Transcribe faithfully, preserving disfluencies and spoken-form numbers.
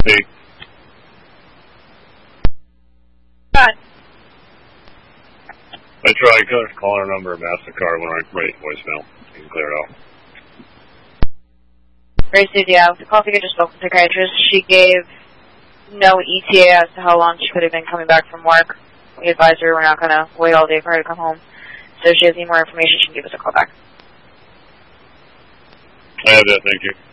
Hey. Hi. I tried calling her number, MasterCard, when I wait voicemail. You can clear it off. Gracie, yeah, the coffee could just spoke to the psychiatrist. She gave no E T A as to how long she could have been coming back from work. We advised her we're not going to wait all day for her to come home. So if she has any more information, she can give us a call back. I have that, thank you.